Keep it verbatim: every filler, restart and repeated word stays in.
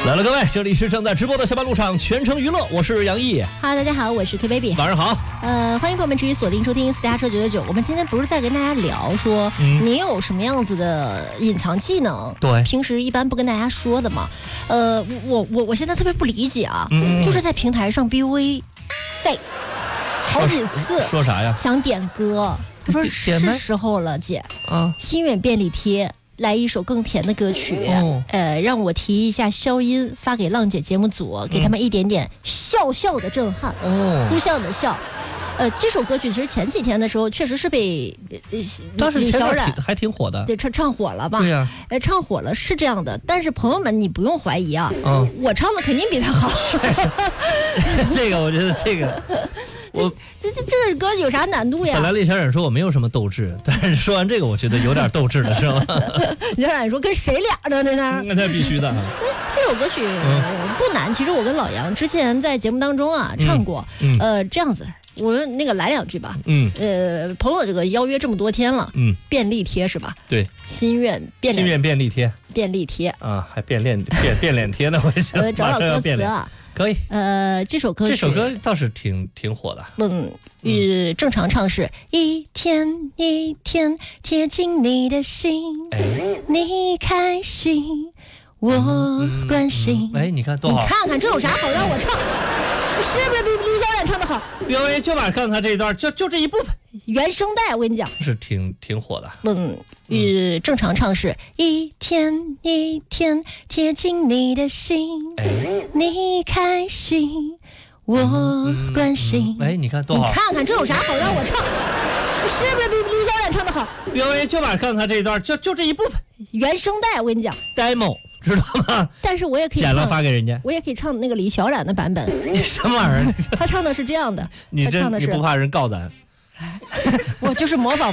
来了，各位，这里是正在直播的下班路上全程娱乐，我是杨毅。 Hello， 大家好，我是推 baby。 晚上好。 呃，欢迎朋友们继续锁定收听私家车九九九。我们今天不是在跟大家聊说，嗯、你有什么样子的隐藏技能？ 对， 平时一般不跟大家说的嘛。呃，我我我现在特别不理解啊， 嗯、 就是在平台上 B U A， 在好几次说, 说啥呀？ 想点歌，他说是时候了，姐。啊，心愿便利贴。来一首更甜的歌曲，哦、呃，让我提一下消音，发给浪姐节目组，给他们一点点笑笑的震撼，哦，呼啸的笑。呃，这首歌曲其实前几天的时候确实是被呃当时李小冉还挺火的， 对，唱唱火了吧？ 对呀、啊， 呃，唱火了是这样的，但是朋友们你不用怀疑啊，嗯、我唱的肯定比他好。 这个我觉得这个。 我这这这歌有啥难度呀？ 本来李小冉说我没有什么斗志，但是说完这个，我觉得有点斗志了，是吗？ 李小冉说跟谁俩呢？在那儿？ 那必须的。 这首歌曲、嗯、不难，其实我跟老杨之前在节目当中啊唱过。嗯、呃，这样子，我们那个来两句吧。嗯。呃，朋友这个邀约这么多天了。嗯。便利贴是吧？ 对。 心愿便心愿便利贴。 便利贴啊，还变脸变变脸贴呢，我想。 呃，找找歌词啊。 可以， 呃，这首歌这首歌倒是挺挺火的。 嗯，呃，正常唱是一天一天贴近你的心，哎、你开心，我关心。 哎、嗯嗯，你看多好！ 你看看这有啥好让我唱？是不是比李小冉唱的好？ 因为就把刚才这一段，就就这一部分原声带，我跟你讲是挺挺火的。 嗯，呃，正常唱是一天一天贴近你的心，哎、你开心，我关心。 哎、嗯嗯，你看多好！ 你看看这有啥好让我唱？是不是比李小冉唱的好？ 因为就把刚才这一段，就就这一部分原声带，我跟你讲 ，demo。知道吗？ 但是我也可以剪了发给人家， 我也可以唱那个李小冉的版本。 你什么玩意儿？ 他唱的是这样的， 你他唱的是你不怕人告咱？ 我就是模仿。